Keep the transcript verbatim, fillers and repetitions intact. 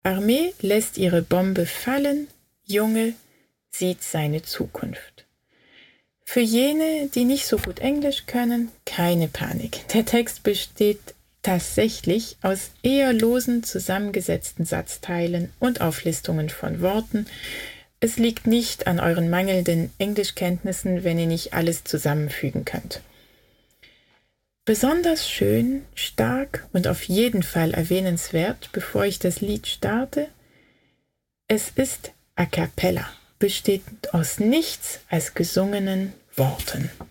Armee lässt ihre Bombe fallen, Junge sieht seine Zukunft. Für jene, die nicht so gut Englisch können, keine Panik. Der Text besteht tatsächlich aus eher losen zusammengesetzten Satzteilen und Auflistungen von Worten. Es liegt nicht an euren mangelnden Englischkenntnissen, wenn ihr nicht alles zusammenfügen könnt. Besonders schön, stark und auf jeden Fall erwähnenswert, bevor ich das Lied starte, es ist a cappella, besteht aus nichts als gesungenen Worten.